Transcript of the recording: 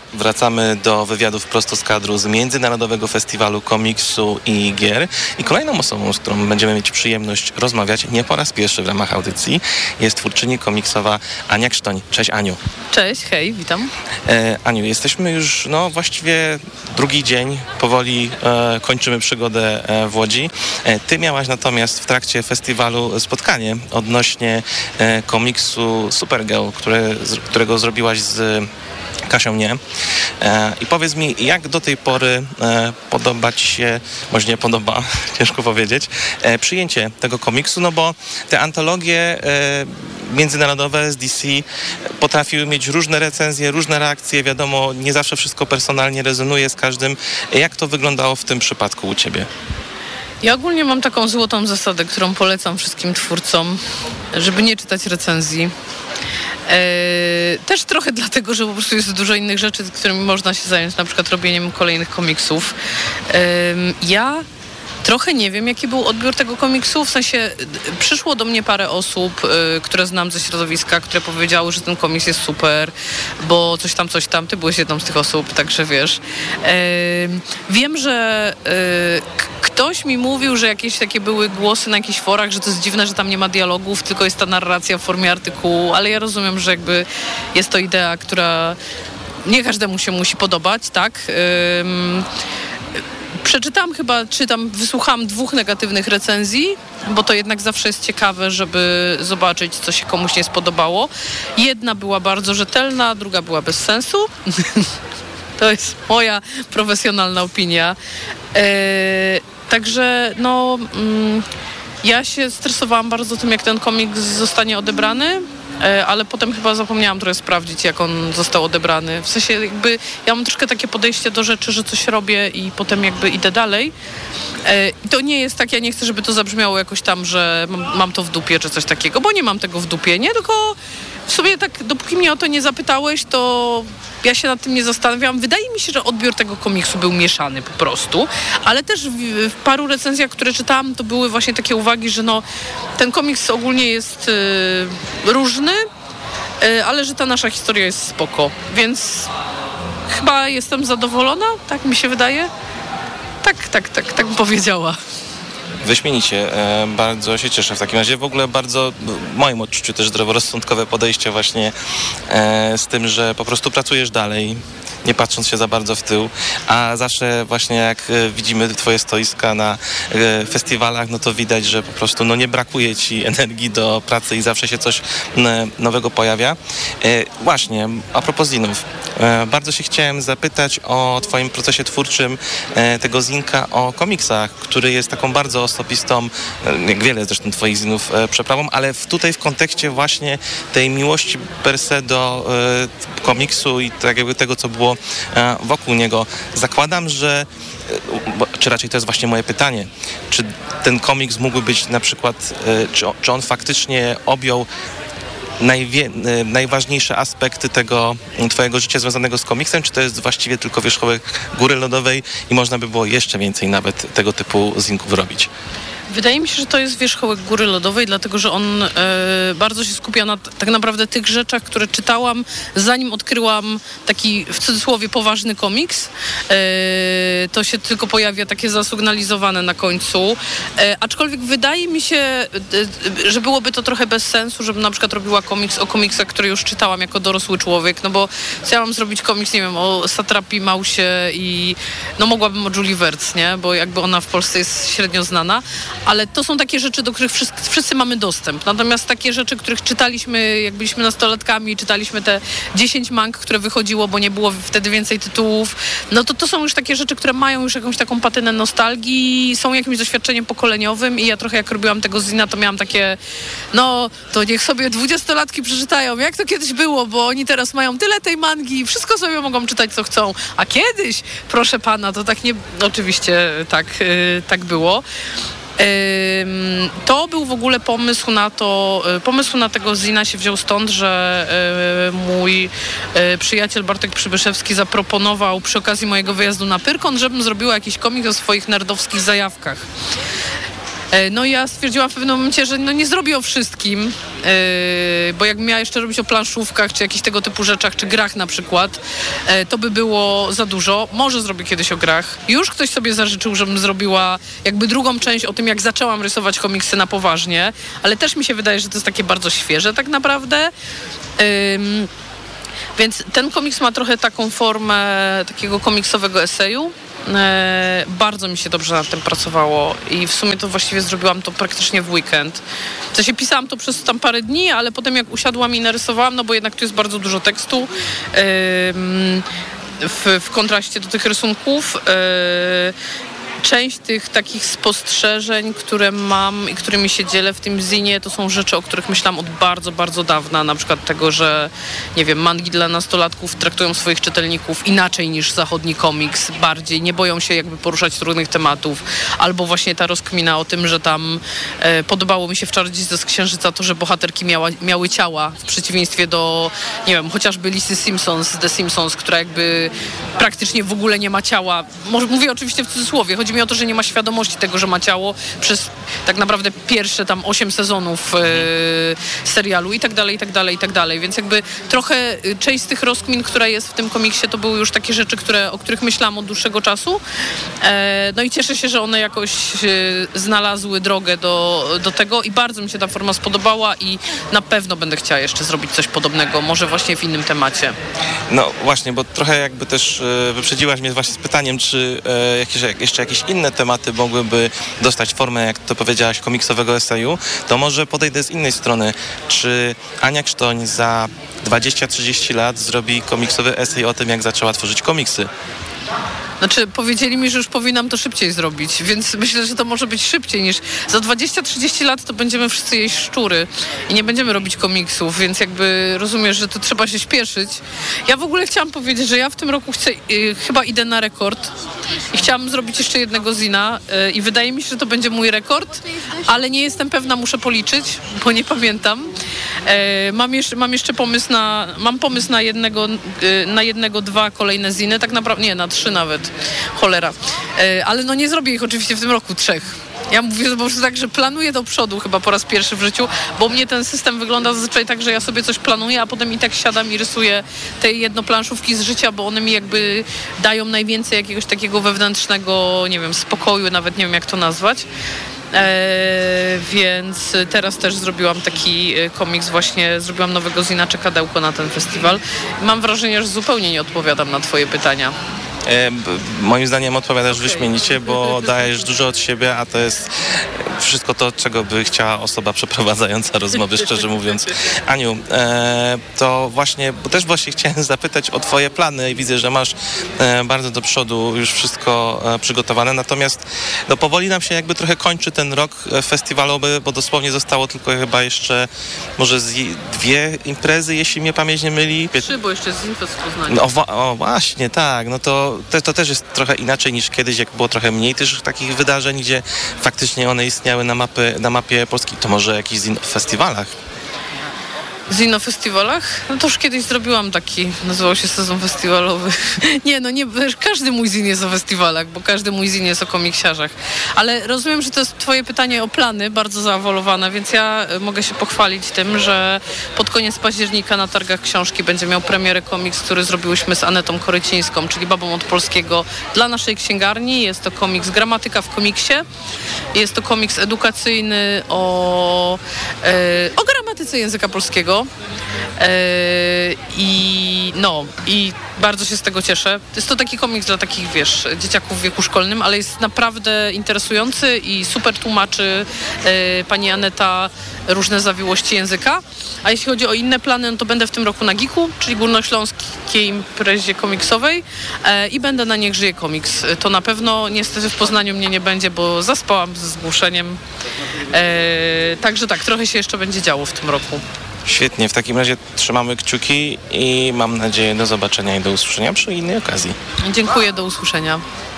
Wracamy do wywiadów prosto z kadru z Międzynarodowego Festiwalu Komiksu i Gier. I kolejną osobą, z którą będziemy mieć przyjemność rozmawiać nie po raz pierwszy w ramach audycji, jest twórczyni komiksowa Ania Krztoń. Cześć, Aniu. Cześć, hej, witam. Aniu, jesteśmy już właściwie drugi dzień, powoli kończymy przygodę w Łodzi. Ty miałaś natomiast w trakcie festiwalu spotkanie odnośnie komiksu Supergirl, którego zrobiłaś z Kasią Nie. I powiedz mi, jak do tej pory podoba ci się, może nie podoba, ciężko powiedzieć, przyjęcie tego komiksu, no bo te antologie międzynarodowe z DC potrafiły mieć różne recenzje, różne reakcje, wiadomo, nie zawsze wszystko personalnie rezonuje z każdym. Jak to wyglądało w tym przypadku u ciebie? Ja ogólnie mam taką złotą zasadę, którą polecam wszystkim twórcom, żeby nie czytać recenzji. Też trochę dlatego, że po prostu jest dużo innych rzeczy, którymi można się zająć, na przykład robieniem kolejnych komiksów. Ja trochę nie wiem, jaki był odbiór tego komiksu, w sensie przyszło do mnie parę osób, które znam ze środowiska, które powiedziały, że ten komiks jest super, bo coś tam, ty byłeś jedną z tych osób, także wiesz. Wiem, że ktoś mi mówił, że jakieś takie były głosy na jakichś forach, że to jest dziwne, że tam nie ma dialogów, tylko jest ta narracja w formie artykułu, ale ja rozumiem, że jakby jest to idea, która nie każdemu się musi podobać, tak? Wysłuchałam 2 negatywnych recenzji, bo to jednak zawsze jest ciekawe, żeby zobaczyć, co się komuś nie spodobało. Jedna była bardzo rzetelna, druga była bez sensu. To jest moja profesjonalna opinia. Także ja się stresowałam bardzo tym, jak ten komiks zostanie odebrany, ale potem chyba zapomniałam trochę sprawdzić, jak on został odebrany. W sensie jakby ja mam troszkę takie podejście do rzeczy, że coś robię i potem jakby idę dalej. I to nie jest tak, ja nie chcę, żeby to zabrzmiało jakoś tam, że mam to w dupie czy coś takiego, bo nie mam tego w dupie, nie? Tylko w sumie tak, dopóki mnie o to nie zapytałeś, to ja się nad tym nie zastanawiałam. Wydaje mi się, że odbiór tego komiksu był mieszany po prostu, ale też w paru recenzjach, które czytałam, to były właśnie takie uwagi, że ten komiks ogólnie jest różny, ale że ta nasza historia jest spoko, więc chyba jestem zadowolona, tak mi się wydaje. Tak bym powiedziała. Wyśmienicie, bardzo się cieszę w takim razie. W ogóle bardzo, w moim odczuciu też zdroworozsądkowe podejście właśnie z tym, że po prostu pracujesz dalej, nie patrząc się za bardzo w tył, a zawsze właśnie jak widzimy twoje stoiska na festiwalach, no to widać, że po prostu nie brakuje ci energii do pracy i zawsze się coś nowego pojawia. Właśnie, a propos zinów, bardzo się chciałem zapytać o twoim procesie twórczym tego zinka o komiksach, który jest taką bardzo osobistą, jak wiele zresztą twoich zinów, przeprawą, ale tutaj w kontekście właśnie tej miłości per se do komiksu i tak jakby tego, co było wokół niego. Zakładam, że czy raczej to jest właśnie moje pytanie, czy ten komiks mógłby być na przykład, czy on faktycznie objął najważniejsze aspekty tego twojego życia związanego z komiksem, czy to jest właściwie tylko wierzchołek góry lodowej i można by było jeszcze więcej nawet tego typu zinków robić? Wydaje mi się, że to jest wierzchołek góry lodowej, dlatego że on bardzo się skupia na tak naprawdę tych rzeczach, które czytałam, zanim odkryłam taki, w cudzysłowie, poważny komiks. To się tylko pojawia takie zasygnalizowane na końcu. Aczkolwiek wydaje mi się, że byłoby to trochę bez sensu, żebym na przykład robiła komiks o komiksach, które już czytałam jako dorosły człowiek, no bo chciałam zrobić komiks, nie wiem, o Satrapii, Mausie i mogłabym o Julie Wertz, nie? Bo jakby ona w Polsce jest średnio znana. Ale to są takie rzeczy, do których wszyscy mamy dostęp. Natomiast takie rzeczy, których czytaliśmy, jak byliśmy nastolatkami, czytaliśmy te 10 mang, które wychodziło, bo nie było wtedy więcej tytułów, to są już takie rzeczy, które mają już jakąś taką patynę nostalgii, są jakimś doświadczeniem pokoleniowym i ja trochę jak robiłam tego zina, to miałam takie, to niech sobie 20-latki przeczytają, jak to kiedyś było, bo oni teraz mają tyle tej mangi, wszystko sobie mogą czytać, co chcą. A kiedyś, proszę pana, to tak nie... Oczywiście tak było. To był w ogóle pomysł na tego zina się wziął stąd, że mój przyjaciel Bartek Przybyszewski zaproponował przy okazji mojego wyjazdu na Pyrkon, żebym zrobiła jakiś komiks o swoich nerdowskich zajawkach. No i ja stwierdziłam w pewnym momencie, że no nie zrobię o wszystkim, bo jakbym miała jeszcze robić o planszówkach, czy jakichś tego typu rzeczach, czy grach na przykład, to by było za dużo. Może zrobię kiedyś o grach. Już ktoś sobie zażyczył, żebym zrobiła jakby drugą część o tym, jak zaczęłam rysować komiksy na poważnie, ale też mi się wydaje, że to jest takie bardzo świeże tak naprawdę. Więc ten komiks ma trochę taką formę takiego komiksowego eseju. Bardzo mi się dobrze nad tym pracowało i w sumie to właściwie zrobiłam to praktycznie w weekend. W sensie pisałam to przez tam parę dni, ale potem jak usiadłam i narysowałam, no bo jednak tu jest bardzo dużo tekstu w kontraście do tych rysunków. Część tych takich spostrzeżeń, które mam i którymi się dzielę w tym zinie, to są rzeczy, o których myślałam od bardzo, bardzo dawna. Na przykład tego, że nie wiem, mangi dla nastolatków traktują swoich czytelników inaczej niż zachodni komiks, bardziej, nie boją się jakby poruszać trudnych tematów. Albo właśnie ta rozkmina o tym, że tam podobało mi się w Czarodziejce z Księżyca to, że bohaterki miały ciała, w przeciwieństwie do, nie wiem, chociażby Lisy Simpsons z The Simpsons, która jakby praktycznie w ogóle nie ma ciała. Mówię oczywiście w cudzysłowie, chodzi mi o to, że nie ma świadomości tego, że ma ciało przez tak naprawdę pierwsze tam 8 sezonów serialu i tak dalej, i tak dalej, i tak dalej. Więc jakby trochę część z tych rozkmin, która jest w tym komiksie, to były już takie rzeczy, o których myślałam od dłuższego czasu. No i cieszę się, że one jakoś znalazły drogę do tego i bardzo mi się ta forma spodobała i na pewno będę chciała jeszcze zrobić coś podobnego, może właśnie w innym temacie. No właśnie, bo trochę jakby też wyprzedziłaś mnie właśnie z pytaniem, czy jeszcze jakieś inne tematy mogłyby dostać formę, jak to powiedziałaś, komiksowego eseju, to może podejdę z innej strony. Czy Ania Krztoń za 20-30 lat zrobi komiksowy esej o tym, jak zaczęła tworzyć komiksy? Znaczy, powiedzieli mi, że już powinnam to szybciej zrobić, więc myślę, że to może być szybciej niż... Za 20-30 lat to będziemy wszyscy jeść szczury i nie będziemy robić komiksów, więc jakby rozumiesz, że to trzeba się śpieszyć. Ja w ogóle chciałam powiedzieć, że ja w tym roku chyba idę na rekord i chciałam zrobić jeszcze jednego zina i wydaje mi się, że to będzie mój rekord, ale nie jestem pewna, muszę policzyć, bo nie pamiętam. Mam jeszcze pomysł na jednego, 2 kolejne ziny, tak naprawdę, nie, na 3 nawet. Cholera. Ale no nie zrobię ich oczywiście w tym roku 3. Ja mówię po prostu tak, że planuję do przodu chyba po raz pierwszy w życiu, bo u mnie ten system wygląda zazwyczaj tak, że ja sobie coś planuję, a potem i tak siadam i rysuję te jednoplanszówki z życia, bo one mi jakby dają najwięcej jakiegoś takiego wewnętrznego, nie wiem, spokoju, nawet nie wiem jak to nazwać. Więc teraz też zrobiłam taki komiks, właśnie zrobiłam nowego zina Czekadełko na ten festiwal. Mam wrażenie, że zupełnie nie odpowiadam na twoje pytania. Moim zdaniem odpowiadasz wyśmienicie, bo dajesz dużo od siebie, a to jest wszystko to, czego by chciała osoba przeprowadzająca rozmowy, szczerze mówiąc. Aniu, to właśnie, bo też właśnie chciałem zapytać o twoje plany i widzę, że masz bardzo do przodu już wszystko przygotowane, natomiast no, powoli nam się jakby trochę kończy ten rok festiwalowy, bo dosłownie zostało tylko chyba jeszcze może 2 imprezy, jeśli mnie pamięć nie myli. 3, bo jeszcze z Zinfest w Poznaniu. No właśnie, tak, no to też jest trochę inaczej niż kiedyś, jak było trochę mniej też takich wydarzeń, gdzie faktycznie one istniały na mapie Polski. To może jakichś festiwalach? Zinofestiwalach? No to już kiedyś zrobiłam taki, nazywał się sezon festiwalowy. Nie, każdy mój zin jest o festiwalach, bo każdy mój zin jest o komiksiarzach. Ale rozumiem, że to jest twoje pytanie o plany, bardzo zaawolowane, więc ja mogę się pochwalić tym, że pod koniec października na targach książki będzie miał premierę komiks, który zrobiłyśmy z Anetą Korycińską, czyli babą od polskiego dla naszej księgarni. Jest to komiks Gramatyka w komiksie. Jest to komiks edukacyjny o gramatyce języka polskiego. I bardzo się z tego cieszę. Jest to taki komiks dla takich, wiesz, dzieciaków w wieku szkolnym, ale jest naprawdę interesujący i super tłumaczy pani Aneta różne zawiłości języka. A jeśli chodzi o inne plany, no to będę w tym roku na Geeku, czyli górnośląskiej imprezie komiksowej i będę na Niech Żyje Komiks. To na pewno niestety w Poznaniu mnie nie będzie, bo zaspałam ze zgłoszeniem. Także tak, trochę się jeszcze będzie działo w tym roku. Świetnie, w takim razie trzymamy kciuki i mam nadzieję do zobaczenia i do usłyszenia przy innej okazji. Dziękuję, do usłyszenia.